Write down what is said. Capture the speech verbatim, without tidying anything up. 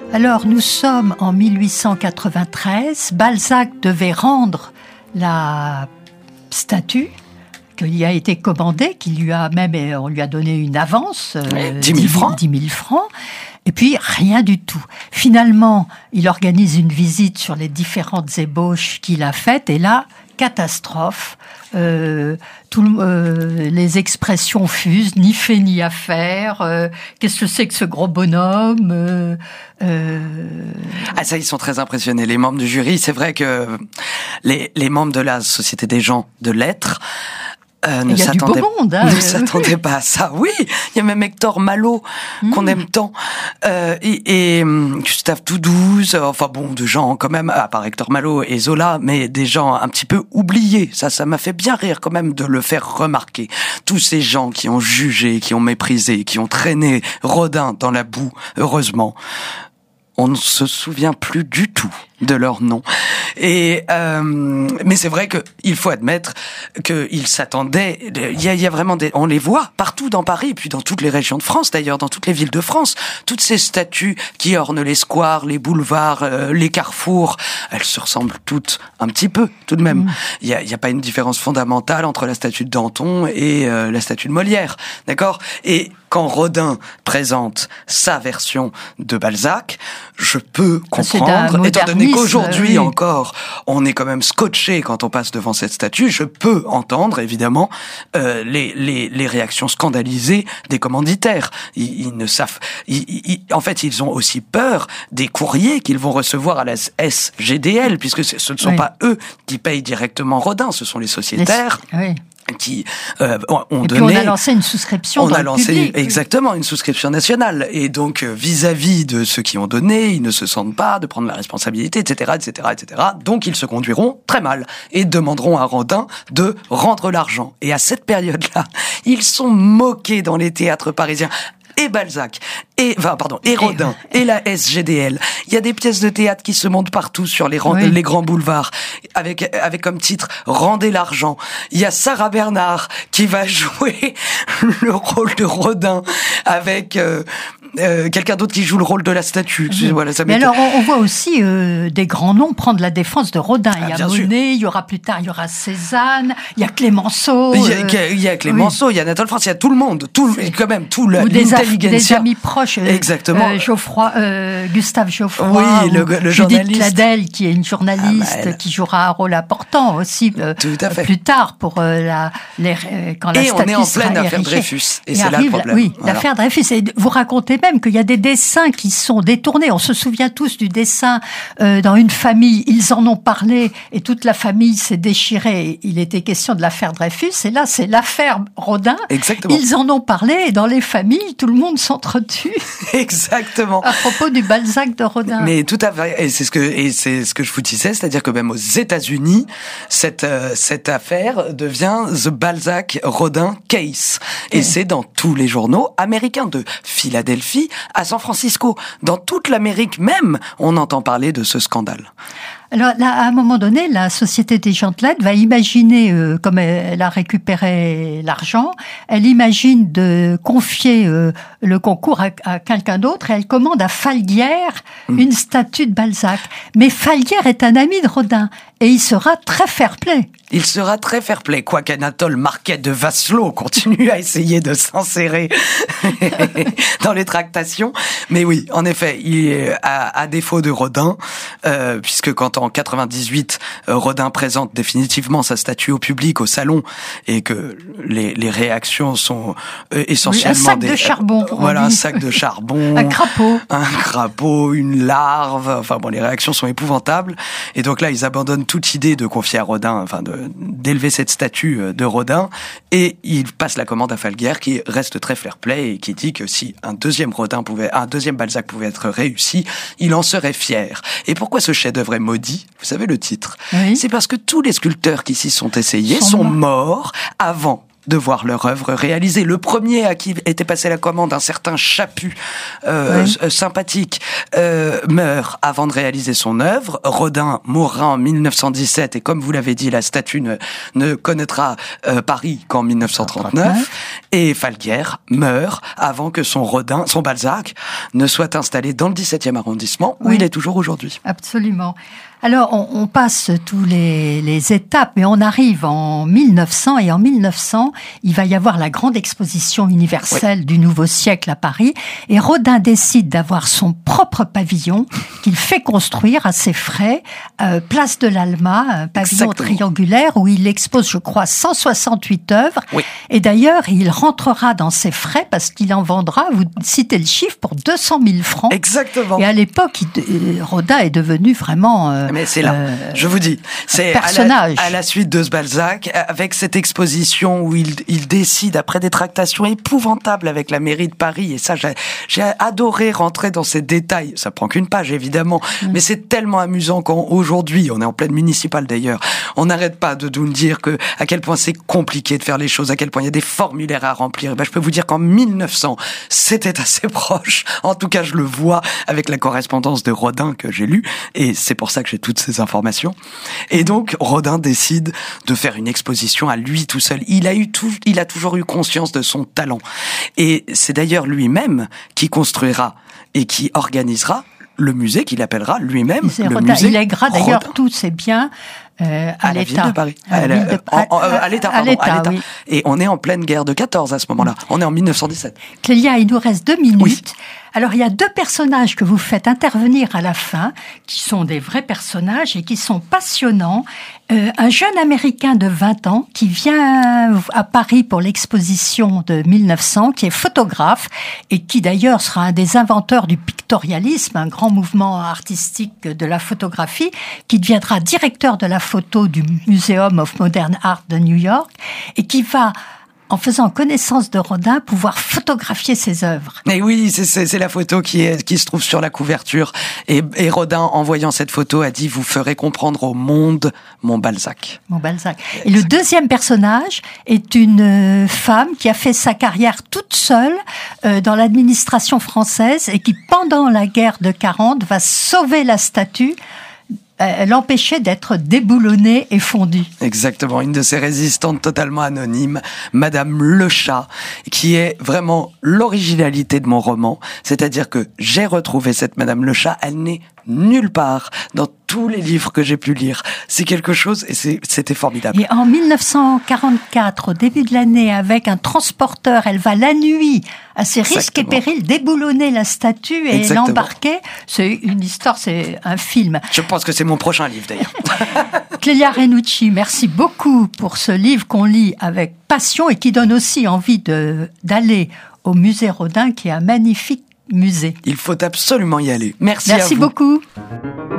Alors, nous sommes en mille huit cent quatre-vingt-treize. Balzac devait rendre la statue qui lui a été commandée, qui lui a même, on lui a donné une avance, euh, dix mille francs. dix mille francs. Et puis, rien du tout. Finalement, il organise une visite sur les différentes ébauches qu'il a faites. Et là, catastrophe. Euh, tout, euh, les expressions fusent, ni fait ni à faire. Euh, qu'est-ce que c'est que ce gros bonhomme euh, euh... Ah ça, ils sont très impressionnés, les membres du jury. C'est vrai que les, les membres de la Société des gens de lettres Euh, ne s'attendait, monde, hein, ne s'attendait pas à ça. Oui, il y a même Hector Malot mmh. qu'on aime tant, euh, et, et Gustave Doudouze. Enfin bon, de gens quand même, à part Hector Malot et Zola, mais des gens un petit peu oubliés. Ça, ça m'a fait bien rire quand même de le faire remarquer. Tous ces gens qui ont jugé, qui ont méprisé, qui ont traîné Rodin dans la boue. Heureusement, on ne se souvient plus du tout de leur nom. Et euh, mais c'est vrai que il faut admettre qu'ils s'attendaient. Il y a, il y a vraiment des, on les voit partout dans Paris, et puis dans toutes les régions de France, d'ailleurs, dans toutes les villes de France, toutes ces statues qui ornent les squares, les boulevards, euh, les carrefours, elles se ressemblent toutes un petit peu, tout de même. Mmh. Il y a, il y a pas une différence fondamentale entre la statue de Danton et euh, la statue de Molière, d'accord ? Et quand Rodin présente sa version de Balzac, je peux comprendre, étant donné qu'aujourd'hui oui. encore, on est quand même scotché quand on passe devant cette statue, je peux entendre, évidemment, euh, les, les, les réactions scandalisées des commanditaires. Ils, ils ne savent... Ils, ils, en fait, ils ont aussi peur des courriers qu'ils vont recevoir à la S G D L, puisque ce ne sont oui. pas eux qui payent directement Rodin, ce sont les sociétaires. Les... Oui. qui euh, ont et donné... puis on a lancé une souscription on dans a le lancé public. Exactement une souscription nationale, et donc euh, vis-à-vis de ceux qui ont donné, ils ne se sentent pas de prendre la responsabilité, et cetera, et cetera, et cetera. Donc ils se conduiront très mal et demanderont à Rodin de rendre l'argent. Et à cette période-là, ils sont moqués dans les théâtres parisiens. Et Balzac, et, enfin, pardon, et Rodin, et la S G D L. Il y a des pièces de théâtre qui se montent partout sur les, oui. les grands boulevards, avec, avec comme titre « Rendez l'argent ». Il y a Sarah Bernard qui va jouer le rôle de Rodin avec euh, euh, quelqu'un d'autre qui joue le rôle de la statue. Oui. Voilà, ça Mais alors, on, on voit aussi euh, des grands noms prendre la défense de Rodin. Il y a ah, Monet, il y aura plus tard, il y aura Cézanne, il y a Clémenceau. Il y a, euh, il y a Clémenceau, oui. il y a Anatole France, il y a tout le monde, tout, quand même, tout le, l'intelligentsia. Des amis proches. Exactement. Euh, Geoffroy, euh, Gustave Geoffroy. Oui, le, le Judith journaliste. Cladel, qui est une journaliste, ah, bah, qui jouera un rôle important aussi euh, tout à fait. plus tard pour euh, la, les, euh, quand la et statue on est en pleine sera affaire érigée. Dreyfus. Et, et c'est arrive, là le problème. Oui, voilà. l'affaire Dreyfus. Et vous racontez même qu'il y a des dessins qui sont détournés. On se souvient tous du dessin euh, dans une famille. Ils en ont parlé et toute la famille s'est déchirée. Il était question de l'affaire Dreyfus. Et là, c'est l'affaire Rodin. Exactement. Ils en ont parlé et dans les familles, tout le monde s'entretue. Exactement. À propos du Balzac de Rodin. Mais tout à fait. Et c'est ce que, et c'est ce que je vous disais, c'est-à-dire que même aux États-Unis, cette, euh, cette affaire devient The Balzac Rodin Case. Et oui. c'est dans tous les journaux américains, de Philadelphie à San Francisco. Dans toute l'Amérique même, on entend parler de ce scandale. Alors là, à un moment donné, la Société des gens de lettres va imaginer, euh, comme elle a récupéré l'argent, elle imagine de confier euh, le concours à, à quelqu'un d'autre, et elle commande à Falguière mmh. une statue de Balzac. Mais Falguière est un ami de Rodin, et il sera très fair-play. Il sera très fair-play, quoiqu'Anatole Marquet de Vasselot continue à essayer de s'insérer dans les tractations. Mais oui, en effet, il est à, à défaut de Rodin, euh, puisque quand en quatre-vingt-dix-huit, euh, Rodin présente définitivement sa statue au public, au salon, et que les, les réactions sont euh, essentiellement... Oui, un sac des, de charbon. Euh, voilà, un sac de charbon. Un crapaud. Un crapaud, une larve. Enfin bon, les réactions sont épouvantables. Et donc là, ils abandonnent toute idée de confier à Rodin, enfin de d'élever cette statue de Rodin, et ils passent la commande à Falguière, qui reste très fair-play et qui dit que si un deuxième Rodin pouvait, un deuxième Balzac pouvait être réussi, il en serait fier. Et pourquoi ce chef-d'œuvre est maudit? Vous savez le titre? Oui. C'est parce que tous les sculpteurs qui s'y sont essayés sont, sont morts avant de voir leur œuvre réalisée. Le premier à qui était passé la commande, un certain Chaput, euh, oui. sympathique, euh, meurt avant de réaliser son œuvre. Rodin mourra en mille neuf cent dix-sept et comme vous l'avez dit, la statue ne, ne connaîtra euh, Paris qu'en mille neuf cent trente-neuf. Et Falguière meurt avant que son Rodin, son Balzac, ne soit installé dans le dix-septième arrondissement où oui. il est toujours aujourd'hui. Absolument. Alors, on, on passe tous les, les étapes, mais on arrive en mille neuf cents, et en mille neuf cents, il va y avoir la grande exposition universelle oui. du Nouveau siècle à Paris, et Rodin décide d'avoir son propre pavillon qu'il fait construire à ses frais, euh, place de l'Alma, un pavillon Exactement. triangulaire où il expose, je crois, cent soixante-huit œuvres, oui. et d'ailleurs, il rentrera dans ses frais parce qu'il en vendra, vous citez le chiffre, pour deux cent mille francs. Exactement. Et à l'époque, il, Rodin est devenu vraiment... Euh, Mais c'est là, euh, je vous dis, c'est à la, à la suite de ce Balzac, avec cette exposition où il, il décide, après des tractations épouvantables avec la mairie de Paris, et ça, j'ai, j'ai adoré rentrer dans ces détails. Ça prend qu'une page, évidemment, mmh. mais c'est tellement amusant qu'aujourd'hui, on est en pleine municipale d'ailleurs, on n'arrête pas de nous dire que à quel point c'est compliqué de faire les choses, à quel point il y a des formulaires à remplir. Et ben, je peux vous dire qu'en mille neuf cents, c'était assez proche. En tout cas, je le vois avec la correspondance de Rodin que j'ai lue, et c'est pour ça que j'ai toutes ces informations. Et donc, Rodin décide de faire une exposition à lui tout seul. Il a eu tout, il a toujours eu conscience de son talent. Et c'est d'ailleurs lui-même qui construira et qui organisera le musée qu'il appellera lui-même le Rodin. musée Il lèguera d'ailleurs Rodin. tous ses biens Euh, à, à l'État. la ville de Paris. À, à, la, de... en, en, euh, à l'État, à pardon, l'État, à l'État. Oui. Et on est en pleine guerre de quatorze à ce moment-là. On est en mille neuf cent dix-sept. Clélia, il nous reste deux minutes. Oui. Alors, il y a deux personnages que vous faites intervenir à la fin, qui sont des vrais personnages et qui sont passionnants. Euh, un jeune Américain de vingt ans qui vient à Paris pour l'exposition de mille neuf cents, qui est photographe et qui d'ailleurs sera un des inventeurs du pictorialisme, un grand mouvement artistique de la photographie, qui deviendra directeur de la photo du Museum of Modern Art de New York et qui va, en faisant connaissance de Rodin, pouvoir photographier ses œuvres. Et oui, c'est, c'est, c'est la photo qui, est, qui se trouve sur la couverture. Et, et Rodin, en voyant cette photo, a dit « Vous ferez comprendre au monde mon Balzac ». Mon Balzac. Et le deuxième personnage est une femme qui a fait sa carrière toute seule euh, dans l'administration française et qui, pendant la guerre de quarante, va sauver la statue, l'empêchait d'être déboulonnée et fondue. Exactement, une de ces résistantes totalement anonymes, Madame Le Chat, qui est vraiment l'originalité de mon roman. C'est-à-dire que j'ai retrouvé cette Madame Le Chat, elle n'est nulle part dans tous les livres que j'ai pu lire. C'est quelque chose et c'est, c'était formidable. Et en mille neuf cent quarante-quatre, au début de l'année, avec un transporteur, elle va la nuit, à ses Exactement. risques et périls, déboulonner la statue et Exactement. l'embarquer. C'est une histoire, c'est un film. Je pense que c'est mon prochain livre d'ailleurs. Clélia Renucci, merci beaucoup pour ce livre qu'on lit avec passion et qui donne aussi envie de, d'aller au musée Rodin, qui est un magnifique musée. Il faut absolument y aller. Merci, Merci à vous. beaucoup.